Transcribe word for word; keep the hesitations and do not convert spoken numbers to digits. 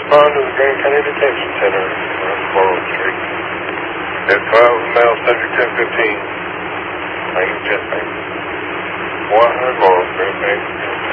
respond to the Greene County Detention Center on Laurel Street. At twelve male subject ten fifteen. Thank you, Jeff. One hundred Laurel Street, okay.